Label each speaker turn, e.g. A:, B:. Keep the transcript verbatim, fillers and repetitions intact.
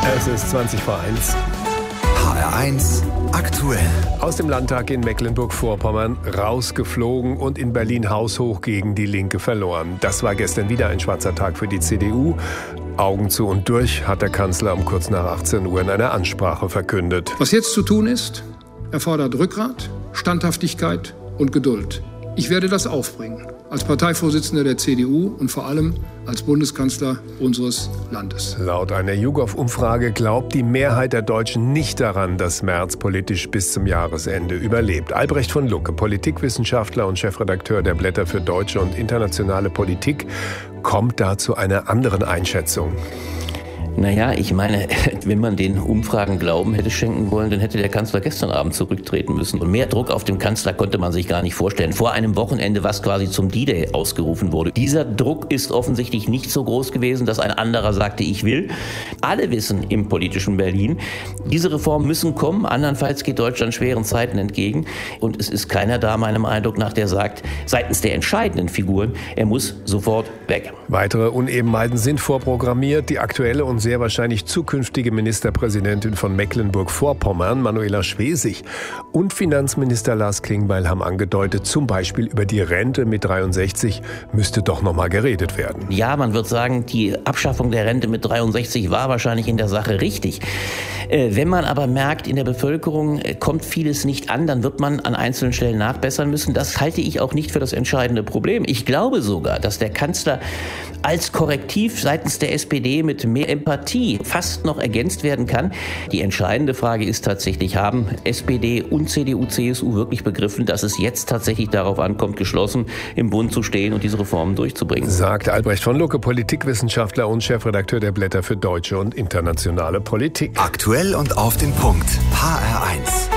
A: Es ist zwanzig vor eins.
B: H R eins aktuell.
A: Aus dem Landtag in Mecklenburg-Vorpommern rausgeflogen und in Berlin haushoch gegen die Linke verloren. Das war gestern wieder ein schwarzer Tag für die C D U. Augen zu und durch hat der Kanzler um kurz nach achtzehn Uhr in einer Ansprache verkündet.
C: Was jetzt zu tun ist, erfordert Rückgrat, Standhaftigkeit und Geduld. Ich werde das aufbringen, als Parteivorsitzender der C D U und vor allem als Bundeskanzler unseres Landes.
A: Laut einer YouGov-Umfrage glaubt die Mehrheit der Deutschen nicht daran, dass Merz politisch bis zum Jahresende überlebt. Albrecht von Lucke, Politikwissenschaftler und Chefredakteur der Blätter für deutsche und internationale Politik, kommt da zu einer anderen Einschätzung.
D: Naja, ich meine, wenn man den Umfragen Glauben hätte schenken wollen, dann hätte der Kanzler gestern Abend zurücktreten müssen. Und mehr Druck auf dem Kanzler konnte man sich gar nicht vorstellen. Vor einem Wochenende, was quasi zum D-Day ausgerufen wurde. Dieser Druck ist offensichtlich nicht so groß gewesen, dass ein anderer sagte, ich will. Alle wissen im politischen Berlin, diese Reformen müssen kommen, andernfalls geht Deutschland schweren Zeiten entgegen. Und es ist keiner da, meinem Eindruck nach, der sagt, seitens der entscheidenden Figuren, er muss sofort weg.
A: Weitere Unebenheiten sind vorprogrammiert. Die aktuelle und sehr wahrscheinlich zukünftige Ministerpräsidentin von Mecklenburg-Vorpommern, Manuela Schwesig, und Finanzminister Lars Klingbeil haben angedeutet, zum Beispiel über die Rente mit dreiundsechzig müsste doch noch mal geredet werden.
D: Ja, man wird sagen, die Abschaffung der Rente mit dreiundsechzig war wahrscheinlich in der Sache richtig. Äh, wenn man aber merkt, in der Bevölkerung äh, kommt vieles nicht an, dann wird man an einzelnen Stellen nachbessern müssen. Das halte ich auch nicht für das entscheidende Problem. Ich glaube sogar, dass der Kanzler als Korrektiv seitens der S P D mit mehr Empathie fast noch ergänzt werden kann. Die entscheidende Frage ist tatsächlich, haben S P D und C D U, C S U wirklich begriffen, dass es jetzt tatsächlich darauf ankommt, geschlossen im Bund zu stehen und diese Reformen durchzubringen?
A: Sagt Albrecht von Lucke, Politikwissenschaftler und Chefredakteur der Blätter für deutsche und internationale Politik.
B: Aktuell und auf den Punkt. H R eins.